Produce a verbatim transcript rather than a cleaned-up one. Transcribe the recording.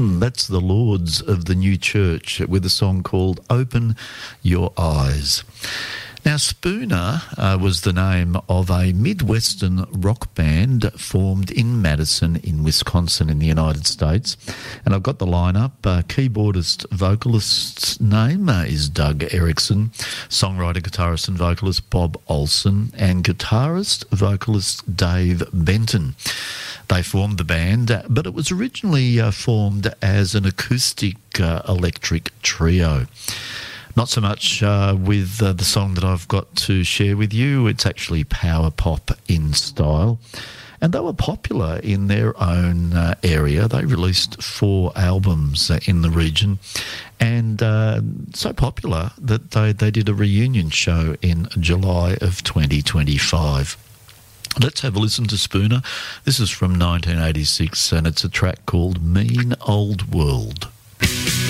Mm, that's the Lords of the New Church with a song called Open Your Eyes. Now, Spooner uh, was the name of a Midwestern rock band formed in Madison in Wisconsin in the United States. And I've got the lineup. Uh, keyboardist vocalist's name uh, is Doug Erickson, songwriter, guitarist and vocalist Bob Olson, and guitarist, vocalist Dave Benton. They formed the band, but it was originally uh, formed as an acoustic uh, electric trio. Not so much uh, with uh, the song that I've got to share with you. It's actually power pop in style. And they were popular in their own uh, area. They released four albums uh, in the region, and uh, so popular that they, they did a reunion show in July of twenty twenty-five. Let's have a listen to Spooner. This is from nineteen eighty-six, and it's a track called Mean Old World.